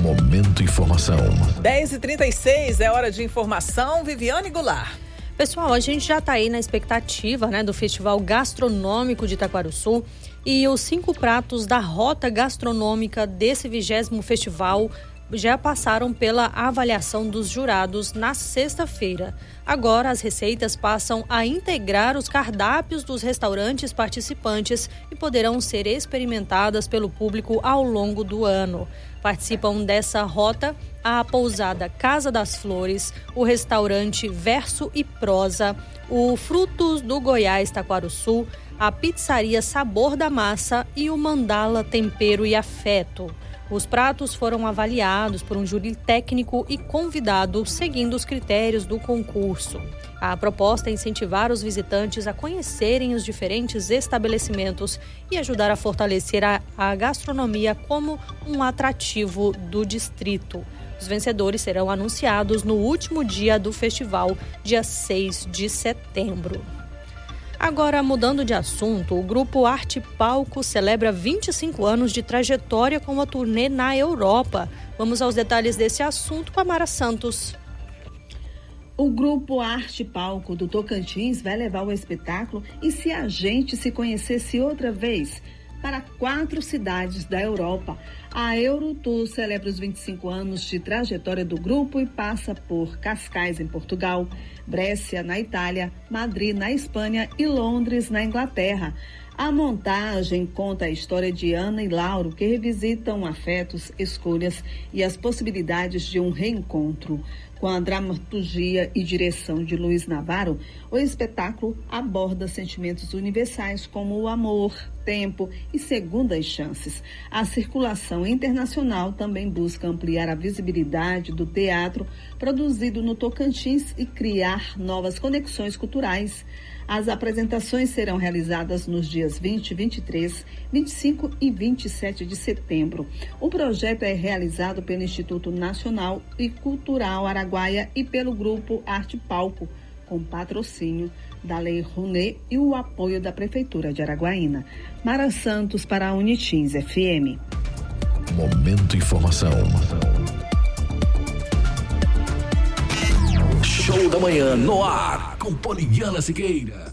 Momento Informação. 10h36 é hora de informação. Viviane Goulart. Pessoal, a gente já está aí na expectativa, do Festival Gastronômico de Itaquaruçu, e os 5 pratos da rota gastronômica desse 20º festival já passaram pela avaliação dos jurados na sexta-feira. Agora, as receitas passam a integrar os cardápios dos restaurantes participantes e poderão ser experimentadas pelo público ao longo do ano. Participam dessa rota a pousada Casa das Flores, o restaurante Verso e Prosa, o Frutos do Goiás Taquaruçu, a pizzaria Sabor da Massa e o Mandala Tempero e Afeto. Os pratos foram avaliados por um júri técnico e convidado, seguindo os critérios do concurso. A proposta é incentivar os visitantes a conhecerem os diferentes estabelecimentos e ajudar a fortalecer a gastronomia como um atrativo do distrito. Os vencedores serão anunciados no último dia do festival, dia 6 de setembro. Agora, mudando de assunto, o grupo Arte Palco celebra 25 anos de trajetória com uma turnê na Europa. Vamos aos detalhes desse assunto com a Mara Santos. O grupo Arte Palco do Tocantins vai levar o espetáculo E Se a Gente Se Conhecesse Outra Vez para 4 cidades da Europa. A Eurotour celebra os 25 anos de trajetória do grupo e passa por Cascais, em Portugal, Brescia, na Itália, Madrid, na Espanha e Londres, na Inglaterra. A montagem conta a história de Ana e Lauro, que revisitam afetos, escolhas e as possibilidades de um reencontro. Com a dramaturgia e direção de Luiz Navarro, o espetáculo aborda sentimentos universais como o amor, tempo e segundas chances. A circulação internacional também busca ampliar a visibilidade do teatro produzido no Tocantins e criar novas conexões culturais. As apresentações serão realizadas nos dias 20, 23, 25 e 27 de setembro. O projeto é realizado pelo Instituto Nacional e Cultural Araguaia e pelo Grupo Arte Palco, com patrocínio da Lei Rouanet e o apoio da Prefeitura de Araguaína. Mara Santos para a Unitins FM. Momento Informação. Show da Manhã no ar, com Poliana Siqueira.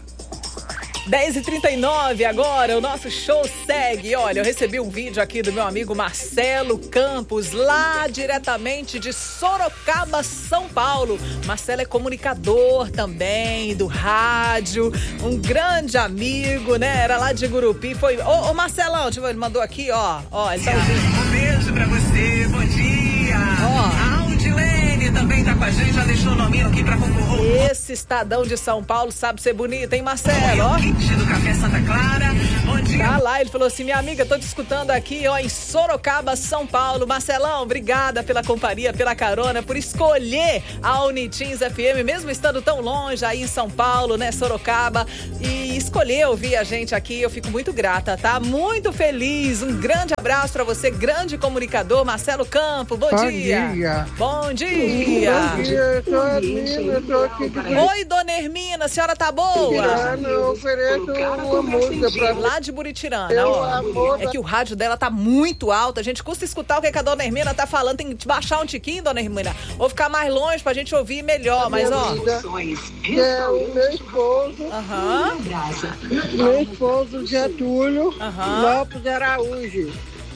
10h39 agora, o nosso show segue. Olha, eu recebi um vídeo aqui do meu amigo Marcelo Campos, lá diretamente de Sorocaba, São Paulo. Marcelo é comunicador também, do rádio, um grande amigo, né? Era lá de Gurupi. Foi. Ô Marcelão, tipo, ele mandou aqui, ó, ele tá ouvindo. Um beijo pra você, bom dia. A Audilene também tá com a gente, já deixou o nominho aqui pra concorrer. Esse Estadão de São Paulo sabe ser bonito, hein, Marcelo? Ó. Do Café Santa Clara, bom dia. Tá lá, ele falou assim, minha amiga, tô te escutando aqui, ó, em Sorocaba, São Paulo. Marcelão, obrigada pela companhia, pela carona, por escolher a Unitins FM, mesmo estando tão longe aí em São Paulo, né, Sorocaba, e escolher ouvir a gente aqui, eu fico muito grata, tá? Muito feliz, um grande abraço pra você, grande comunicador, Marcelo Campo, bom dia. Bom dia. Bom dia, eu tô aqui. Oi, dona Hermina, a senhora tá boa? Eu ofereço uma música pra lá de Buritirana, ó. É que o rádio dela tá muito alto, a gente custa escutar o que a dona Hermina tá falando, tem que baixar um tiquinho, dona Hermina, ou ficar mais longe pra gente ouvir melhor, mas ó. É o meu esposo. Meu esposo Getúlio Lopes Araújo.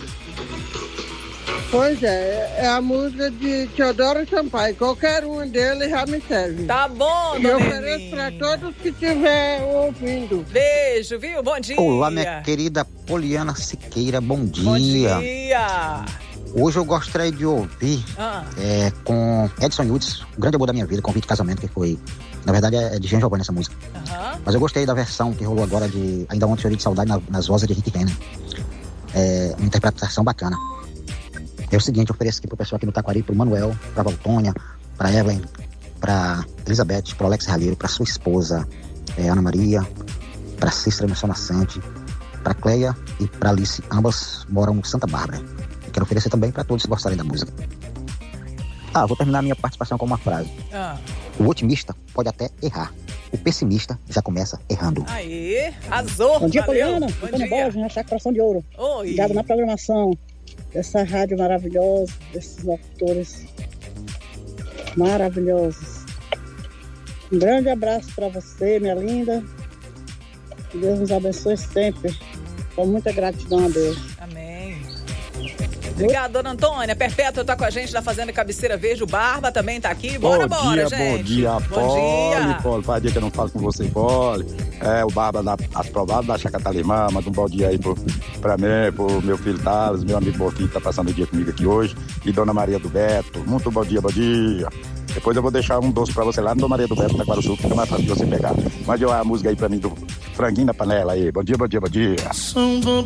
Pois é a música de Teodoro Sampaio. Qualquer um deles já me serve. Tá bom, dona Eu ofereço para todos que estiver ouvindo. Beijo, viu? Bom dia. Olá, minha querida Poliana Siqueira, bom dia. Bom dia. Hoje eu gostaria de ouvir com Edson Nudes, o grande amor da minha vida, convite de casamento, que foi, na verdade, é de Jean Giovanni essa música. Mas eu gostei da versão que rolou agora de Ainda Ontem Chorei de Saudade nas vozes de Rick Renner. Uma interpretação bacana. É o seguinte, eu ofereço aqui pro pessoal aqui no Taquari, pro Manuel, pra Valtônia, pra Evelyn, pra Elizabeth, pro Alex Raleiro, pra sua esposa, Ana Maria, pra Cícera Emerson Nassante, pra Cleia e pra Alice, ambas moram em Santa Bárbara. Eu quero oferecer também pra todos que gostarem da música. Vou terminar minha participação com uma frase. O otimista pode até errar. O pessimista já começa errando. Aê, arrasou. Bom dia, valeu. Poliana. Bom Antônio dia. Borges, na Chácara Coração de Ouro. Oi. Ligado na programação. dessa rádio maravilhosa, desses locutores maravilhosos. Um grande abraço para você, minha linda. Que Deus nos abençoe sempre. Com muita gratidão a Deus. Amém. Obrigada, dona Antônia. Perpétua tá com a gente na Fazenda Cabeceira Verde. O Barba também tá aqui. Bora, gente. Bom dia, Poli. Faz dia que eu não falo com você, Poli. O Barba das provadas da Chacatalimã. Manda um bom dia aí pra mim, pro meu filho Thales, meu amigo Boquinho que tá passando o dia comigo aqui hoje. E Dona Maria do Beto. Muito bom dia, bom dia. Depois eu vou deixar um doce pra você lá no Dona Maria do Beto, Taquaruçu, que fica mais fácil de você pegar. Mande a música aí pra mim do Franguinho na Panela aí. Bom dia, bom dia, bom dia.